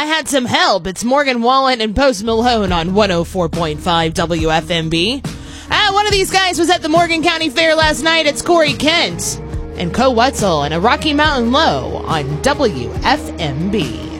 I had some help. It's Morgan Wallen and Post Malone on 104.5 WFMB. One of these guys was at the Morgan County Fair last night. It's Corey Kent and Co Wetzel and a Rocky Mountain Low on WFMB.